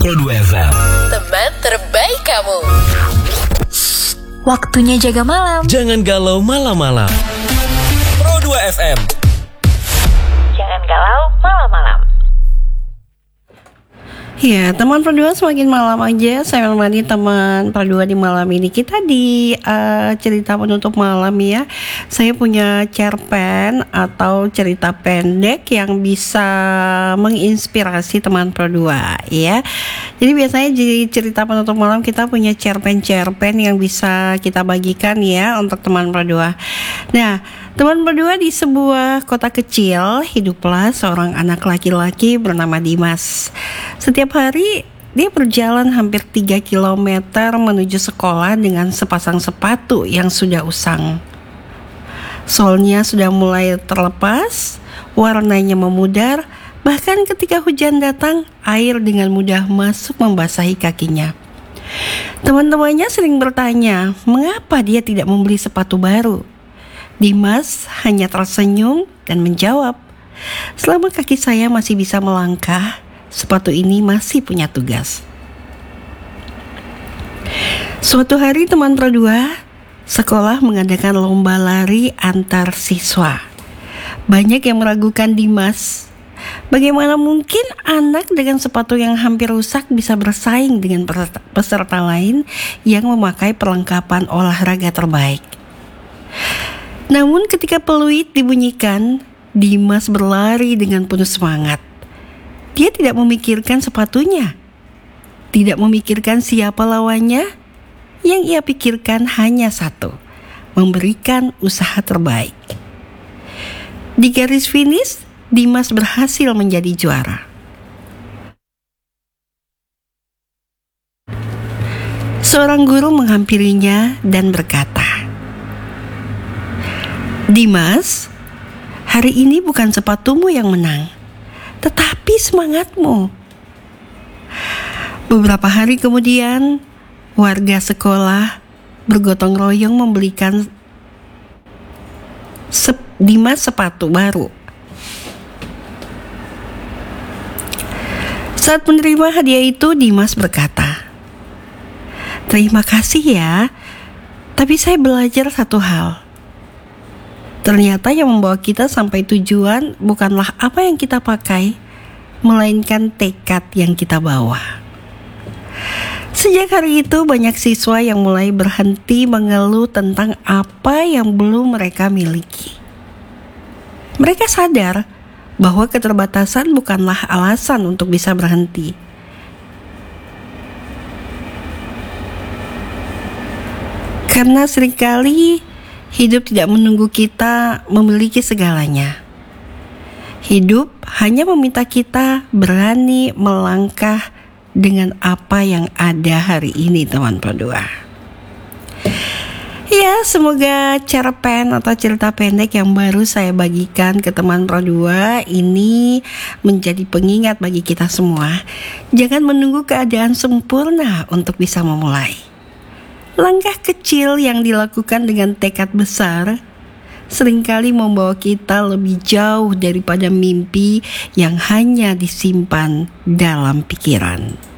Pro 2 FM. Teman terbaik kamu. Waktunya jaga malam. Jangan galau malam-malam. Pro 2 FM. Jangan galau malam-malam. Ya, teman Pro 2 semakin malam aja. Saya menemani teman Pro 2 di malam ini. Kita di cerita penutup malam ya. Saya punya cerpen atau cerita pendek yang bisa menginspirasi teman Pro 2 ya. Jadi biasanya di cerita penutup malam kita punya cerpen-cerpen yang bisa kita bagikan ya untuk teman Pro 2. Nah, teman Pro 2, di sebuah kota kecil hiduplah seorang anak laki-laki bernama Dimas. Setiap hari dia berjalan hampir 3 km menuju sekolah dengan sepasang sepatu yang sudah usang. Solnya sudah mulai terlepas, warnanya memudar, bahkan ketika hujan datang, air dengan mudah masuk membasahi kakinya. Teman-temannya sering bertanya, mengapa dia tidak membeli sepatu baru? Dimas hanya tersenyum dan menjawab, selama kaki saya masih bisa melangkah, sepatu ini masih punya tugas. Suatu hari teman Pro 2, sekolah mengadakan lomba lari antar siswa. Banyak yang meragukan Dimas. Bagaimana mungkin anak dengan sepatu yang hampir rusak bisa bersaing dengan peserta lain yang memakai perlengkapan olahraga terbaik? Namun ketika peluit dibunyikan, Dimas berlari dengan penuh semangat. Dia tidak memikirkan sepatunya, tidak memikirkan siapa lawannya. Yang ia pikirkan hanya satu, memberikan usaha terbaik. Di garis finish, Dimas berhasil menjadi juara. Seorang guru menghampirinya dan berkata, Dimas, hari ini bukan sepatumu yang menang, tetapi semangatmu. Beberapa hari kemudian, warga sekolah bergotong royong membelikan Dimas sepatu baru. Saat menerima hadiah itu, Dimas berkata, terima kasih ya, tapi saya belajar satu hal. Ternyata yang membawa kita sampai tujuan bukanlah apa yang kita pakai, melainkan tekad yang kita bawa. Sejak hari itu banyak siswa yang mulai berhenti mengeluh tentang apa yang belum mereka miliki. Mereka sadar bahwa keterbatasan bukanlah alasan untuk bisa berhenti. Karena seringkali hidup tidak menunggu kita memiliki segalanya. Hidup hanya meminta kita berani melangkah dengan apa yang ada hari ini, teman Pro 2. Ya, semoga cerpen atau cerita pendek yang baru saya bagikan ke teman Pro 2 ini menjadi pengingat bagi kita semua. Jangan menunggu keadaan sempurna untuk bisa memulai. Langkah kecil yang dilakukan dengan tekad besar seringkali membawa kita lebih jauh daripada mimpi yang hanya disimpan dalam pikiran.